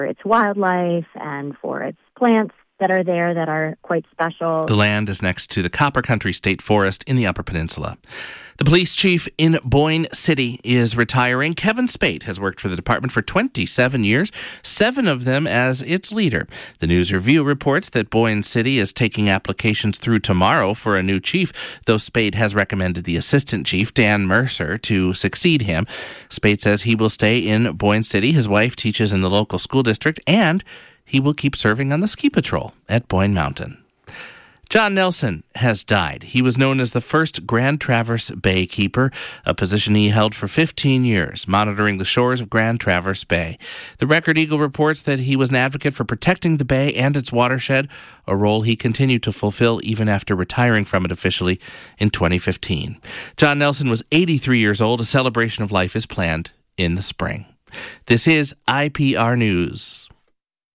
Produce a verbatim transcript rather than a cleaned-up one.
its wildlife and for its plants that are there that are quite special. The land is next to the Copper Country State Forest in the Upper Peninsula. The police chief in Boyne City is retiring. Kevin Spate has worked for the department for twenty-seven years, seven of them as its leader. The News Review reports that Boyne City is taking applications through tomorrow for a new chief, though Spate has recommended the assistant chief, Dan Mercer, to succeed him. Spate says he will stay in Boyne City. His wife teaches in the local school district, and he will keep serving on the ski patrol at Boyne Mountain. John Nelson has died. He was known as the first Grand Traverse Bay keeper, a position he held for fifteen years, monitoring the shores of Grand Traverse Bay. The Record Eagle reports that he was an advocate for protecting the bay and its watershed, a role he continued to fulfill even after retiring from it officially in twenty fifteen. John Nelson was eighty-three years old. A celebration of life is planned in the spring. This is I P R News.